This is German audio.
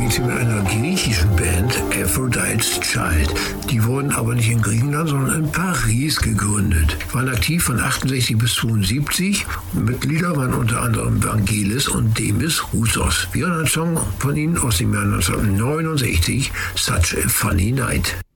geht es mit einer griechischen Band, Aphrodite's Child. Die wurden aber nicht in Griechenland, sondern in Paris gegründet. Waren aktiv von 68 bis 72. Mitglieder waren unter anderem Vangelis und Demis Roussos. Wir hören einen Song von ihnen aus dem Jahr 1969, Such a Funny Night.